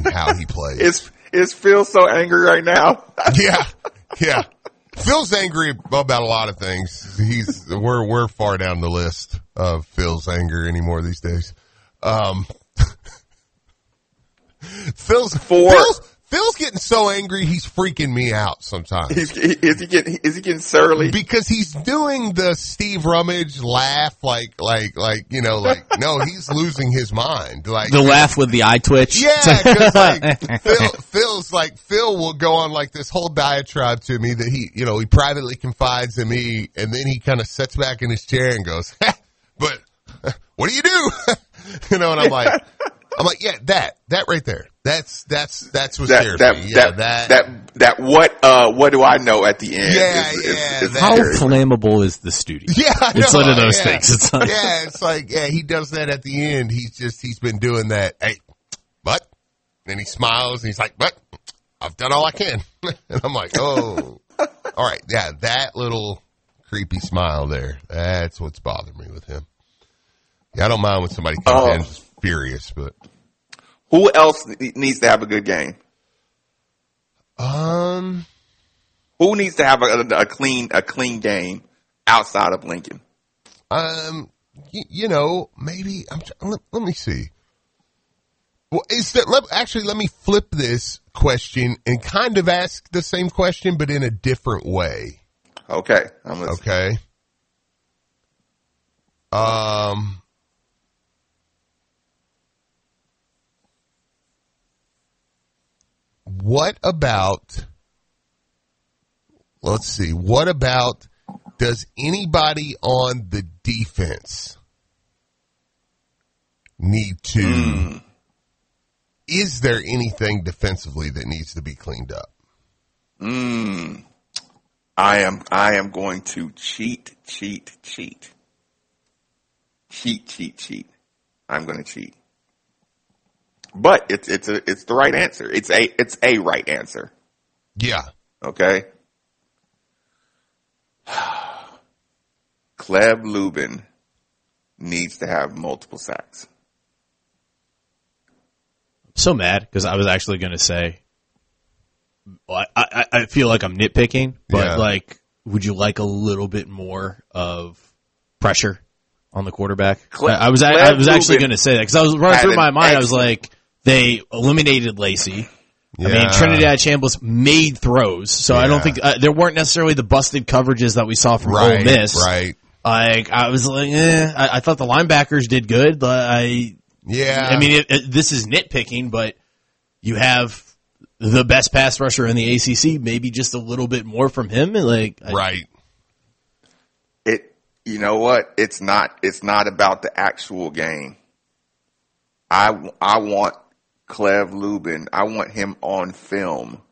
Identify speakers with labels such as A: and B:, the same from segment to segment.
A: in how he plays.
B: Is Phil so angry right now?
A: Yeah. Phil's angry about a lot of things. We're far down the list of Phil's anger anymore these days. Phil's getting so angry he's freaking me out sometimes.
B: Is he getting surly?
A: Because he's doing the Steve Rummage laugh, like no, he's losing his mind. Like
C: the laugh with the eye twitch.
A: Yeah, because Phil will go on like this whole diatribe to me that he privately confides in me, and then he kind of sits back in his chair and goes, "But what do you do?" And I'm like, yeah, that right there. That's what scares me. Yeah,
B: what do I know at the end?
A: Yeah,
C: how flammable is the studio?
A: Yeah,
C: it's one of those things.
A: It's like, he does that at the end. He's been doing that. Hey, but, and he smiles and he's like, but I've done all I can. And I'm like, oh, all right. Yeah, that little creepy smile there. That's what's bothering me with him. Yeah, I don't mind when somebody comes in just furious, but.
B: Who else needs to have a good game? Who needs to have a clean game outside of Lincoln?
A: Maybe let me see. Well, let me flip this question and kind of ask the same question, but in a different way.
B: Okay, I'm listening.
A: Okay. What about, let's see, does anybody on the defense need to, is there anything defensively that needs to be cleaned up?
B: I am going to cheat. I'm going to cheat. But it's the right answer. It's a right answer.
A: Yeah.
B: Okay. Cleb Lubin needs to have multiple sacks.
C: I'm so mad because I was actually going to say, I feel like I'm nitpicking, but would you like a little bit more of pressure on the quarterback? I was actually going to say that because I was running through my mind. I was like, they eliminated Lacey. Yeah. I mean, Trinidad Chambliss made throws, so I don't think there weren't necessarily the busted coverages that we saw from Ole Miss.
A: Right.
C: I was like, I thought the linebackers did good, but I mean, this is nitpicking, but you have the best pass rusher in the ACC, maybe just a little bit more from him.
A: Right.
B: You know what? It's not about the actual game. I want Cleb Lubin. I want him on film.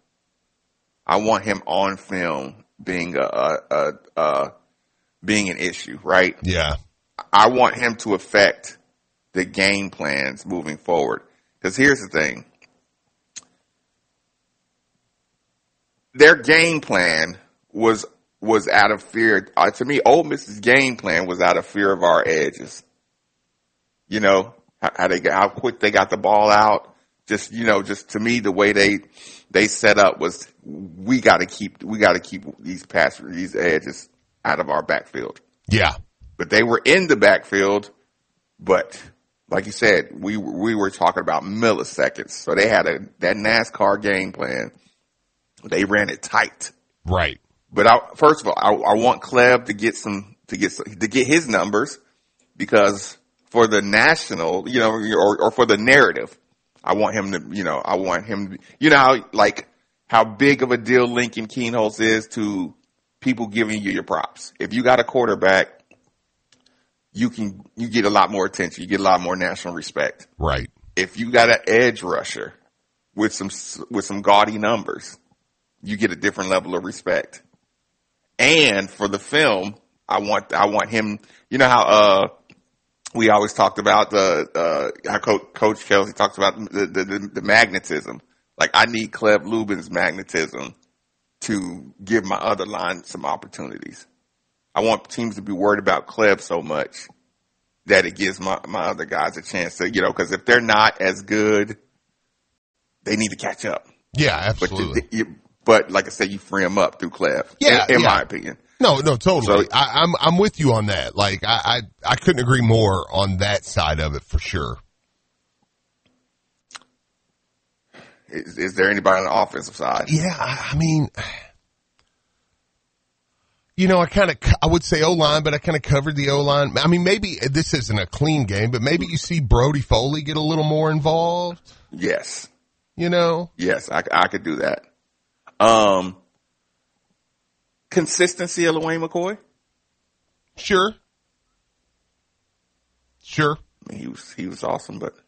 B: Being being an issue, right?
A: Yeah.
B: I want him to affect the game plans moving forward. Because here's the thing. Their game plan was out of fear. To me, Ole Miss's game plan was out of fear of our edges. You know, how quick they got the ball out. Just to me, the way they set up was we got to keep these edges out of our backfield.
A: Yeah.
B: But they were in the backfield, but like you said, we were talking about milliseconds. So they had that NASCAR game plan. They ran it tight.
A: Right.
B: But first of all, I want Cleb to get his numbers, because for the national, or for the narrative, I want him to, how big of a deal Lincoln Kienholz is to people giving you your props. If you got a quarterback, you get a lot more attention. You get a lot more national respect.
A: Right.
B: If you got an edge rusher with some gaudy numbers, you get a different level of respect. And for the film, I want him, how, we always talked about how Coach Kelsey talks about the magnetism. Like, I need Cleb Lubin's magnetism to give my other line some opportunities. I want teams to be worried about Cleb so much that it gives my other guys a chance to, because if they're not as good they need to catch up.
A: Yeah, absolutely.
B: But like I said, you free them up through Clev.
A: Yeah,
B: in my opinion.
A: No, totally.
B: So,
A: I'm with you on that. Like I couldn't agree more on that side of it for sure.
B: Is there anybody on the offensive side?
A: Yeah, I mean, I would say O-line, but I kind of covered the O-line. I mean, maybe this isn't a clean game, but maybe you see Brody Foley get a little more involved.
B: Yes.
A: Yes,
B: I could do that. Consistency of LaWayne McCoy?
A: Sure.
B: I mean, he was awesome, but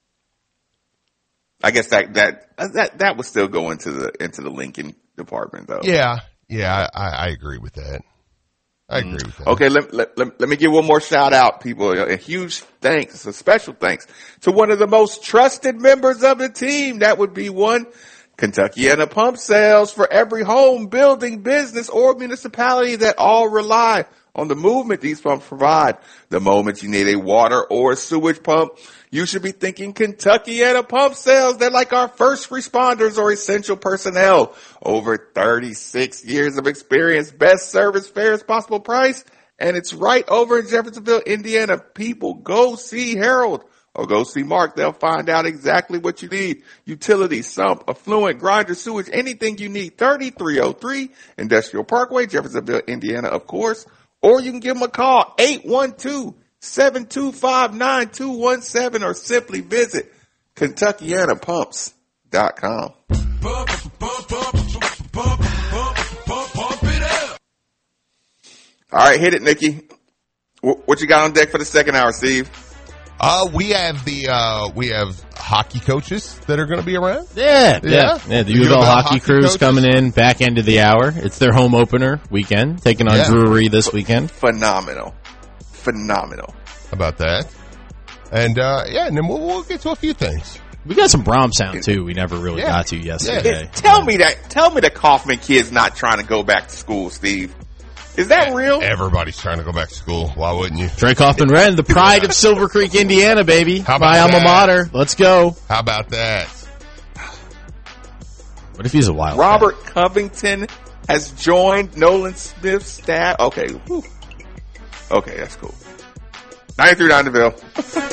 B: I guess that would still go into the Lincoln department, though.
A: Yeah, I agree with that.
B: Okay, let me give one more shout out, people. A huge thanks, a special thanks to one of the most trusted members of the team. That would be one Kentuckiana Pump Sales, for every home, building, business, or municipality that all rely on the movement these pumps provide. The moment you need a water or sewage pump, you should be thinking Kentuckiana Pump Sales. They're like our first responders or essential personnel. Over 36 years of experience, best service, fairest possible price, and it's right over in Jeffersonville, Indiana. People, go see Harold or go see Mark. They'll find out exactly what you need. Utilities, sump, affluent, grinder, sewage, anything you need. 3303 Industrial Parkway, Jeffersonville, Indiana, of course. Or you can give them a call, 812-725-9217, or simply visit KentuckianaPumps.com. All right, hit it, Nikki. What you got on deck for the second hour, Steve?
A: We have hockey coaches that are going to be around.
C: Yeah. The U of L hockey crew's coming in back end of the hour. It's their home opener weekend, taking on Drury this weekend.
A: Phenomenal. How about that? And and then we'll get to a few things.
C: We got some Brom sound too. We never really got to yesterday.
B: Tell me the Kaufman kid's not trying to go back to school, Steve. Is that real?
A: Everybody's trying to go back to school. Why wouldn't you?
C: Drake Kaufman-Renn, the pride of Silver Creek, Indiana, baby.
A: How about
C: my alma mater. Let's go.
A: How about that?
C: What if he's a Wildcat?
B: Robert Covington has joined Nolan Smith's staff. Okay. Whew. Okay, that's cool. 93.9 DeVille.